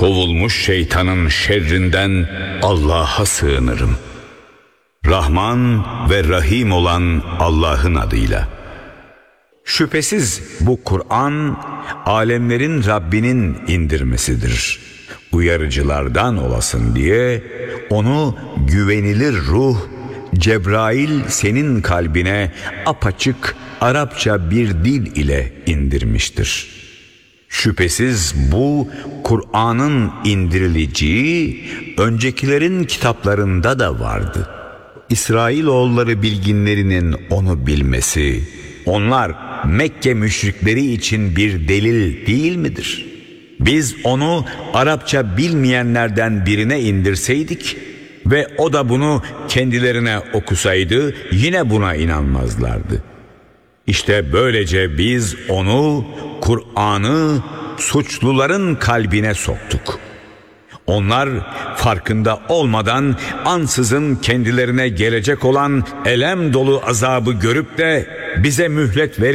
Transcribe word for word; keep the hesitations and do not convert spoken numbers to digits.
kovulmuş şeytanın şerrinden Allah'a sığınırım. Rahman ve Rahim olan Allah'ın adıyla. Şüphesiz bu Kur'an alemlerin Rabbinin indirmesidir. Uyarıcılardan olasın diye onu güvenilir ruh Cebrail senin kalbine apaçık Arapça bir dil ile indirmiştir. Şüphesiz bu Kur'an'ın indirileceği öncekilerin kitaplarında da vardı. İsrailoğulları bilginlerinin onu bilmesi, onlar Mekke müşrikleri için bir delil değil midir? Biz onu Arapça bilmeyenlerden birine indirseydik ve o da bunu kendilerine okusaydı yine buna inanmazlardı. İşte böylece biz onu, Kur'an'ı suçluların kalbine soktuk. Onlar farkında olmadan ansızın kendilerine gelecek olan elem dolu azabı görüp de bize mühlet ver